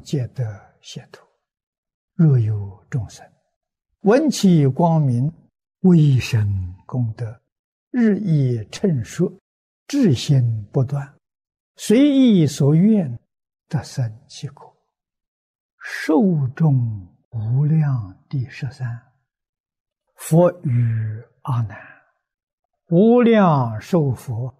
皆得解脱。若有众生闻其光明，微生功德，日益称说，至心不断，随意所愿，得生其果。寿终无量第13。佛语阿难：无量寿佛